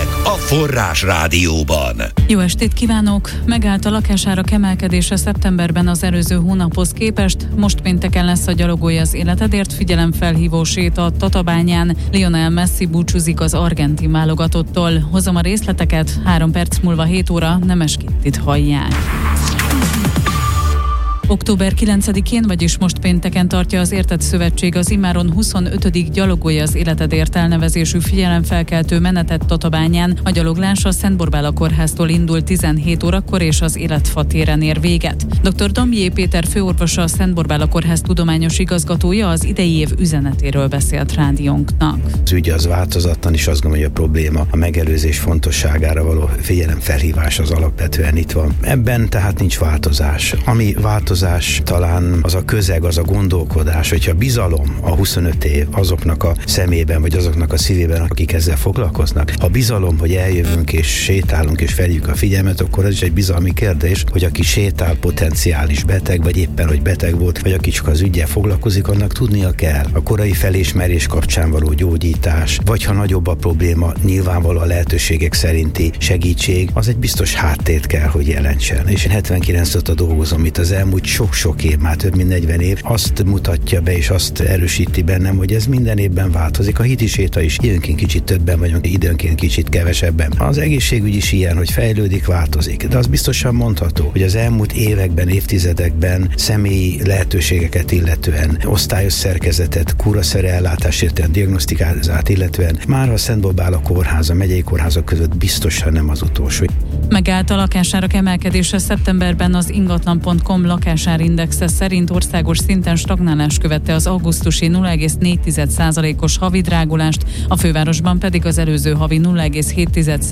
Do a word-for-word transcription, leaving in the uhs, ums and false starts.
a Forrás Rádióban. Jó estét kívánok! Megállt a lakásárak emelkedése szeptemberben az előző hónaphoz képest. Most pénteken lesz a Gyalogolj az életedért figyelemfelhívó séta a Tatabányán. Lionel Messi búcsúzik az argentin válogatottól. Hozom a részleteket, három perc múlva hét óra Nemes Kittit hallják. október kilencedikén, vagyis most pénteken tartja az Érted Szövetség az immáron huszonötödik Gyalogolj az életedért elnevezésű figyelemfelkeltő menetet Tatabányán. A gyaloglás a Szent Borbála kórháztól indul tizenhét órakor és az Életfa téren ér véget. dr. Damjé Péter főorvosa, a Szent Borbála kórház tudományos igazgatója az idei év üzenetéről beszélt rádiónknak. Az ügy az változatlan, és azt gondolom, hogy a probléma a megelőzés fontosságára való figyelemfelhívás az alapvetően itt van. Ebben tehát nincs változás. Ami változás talán az a közeg, az a gondolkodás, hogyha bizalom a huszonöt év azoknak a szemében, vagy azoknak a szívében, akik ezzel foglalkoznak. Ha bizalom, hogy eljövünk és sétálunk és feljük a figyelmet, akkor ez is egy bizalmi kérdés, hogy aki sétál potenciális beteg, vagy éppen, hogy beteg volt, vagy aki csak az üggyel foglalkozik, annak tudnia kell. A korai felismerés kapcsán való gyógyítás, vagy ha nagyobb a probléma, nyilvánvaló a lehetőségek szerinti segítség, az egy biztos háttért kell, hogy jelentsen. És én hetvenkilenc óta dolgozom itt, az elmúlt sok-sok év, már több mint negyven év, azt mutatja be és azt erősíti bennem, hogy ez minden évben változik. A hiti séta is időnként kicsit többen vagyunk, időnként kicsit kevesebben. Az egészségügy is ilyen, hogy fejlődik, változik. De az biztosan mondható, hogy az elmúlt években, évtizedekben személyi lehetőségeket illetően, osztályos szerkezetet, kúraszerű ellátásért, diagnosztikát illetően már a Szent Borbála kórház, a megyei kórházak között biztosan nem az utolsó. Megállt a lakásárak emelkedése szeptemberben. Az ingatlan pont com lakásárindexe szerint országos szinten stagnálás követte az augusztusi nulla egész négy százalékos havi drágulást, a fővárosban pedig az előző havi nulla egész hét